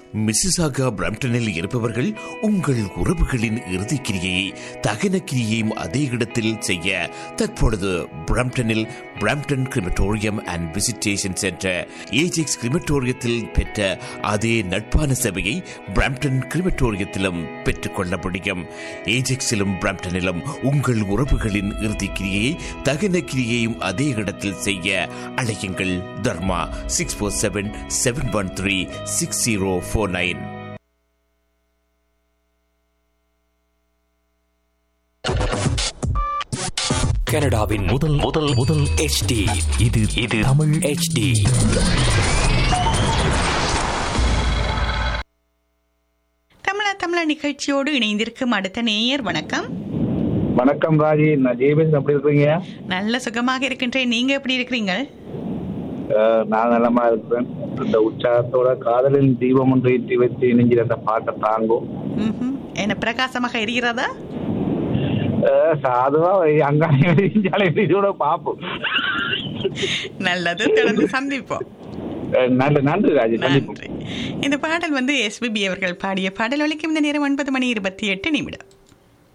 Mississauga பிரம்டனில் இருப்பவர்கள் உங்கள் உறவுகளின் இறுதிக்கிரியை தகன கிரியையும் அதே இடத்தில் செய்ய தற்பொழுது பிரம்டனில் Brampton crematorium and visitation centre Ajax கிரிமட்டோரியத்தில் பெற்ற அதே நட்பான சேவையை பிரம்டன் கிரிமட்டோரியத்திலும் பெற்றுக்கொள்ள முடியும். ஏஜெக்ஸிலும் பிரம்டனிலும் உங்கள் உறவுகளின் இறுதிக்கிரியை தகன கிரியையும் அதே இடத்தில் செய்ய அழையுங்கள். தர்மா 647-713-6049. கனடாவின் முதல் முதல் முதல் HD இது தமிழ் HD. தமிழா நிகழ்ச்சியோடு இணைந்திருக்கும் அடுத்த நேயர். வணக்கம். வணக்கம் ராஜி, நான் ஜெயபேஷ். எப்படி இருக்கீங்க? நல்ல சுகமாக இருக்கின்றேன். நீங்க எப்படி இருக்கிறீங்க? நான் நலமா இருக்கிறேன். இந்த உற்சாகத்தோட காதலின் தீபம் ஒன்று ஏற்றி வச்சு இணைஞ்சிற அந்த பாட்டை தாங்கும். என்ன பிரகாசமாக இருக்கிறதா? சாதுவா அங்காளோட பாப்போம். நல்லது, தொடர்ந்து சந்திப்போம். நன்றி ராஜி. நன்றி. இந்த பாடல் SPB அவர்கள் பாடிய பாடல் ஒலிக்கும். இந்த நேரம் 9:28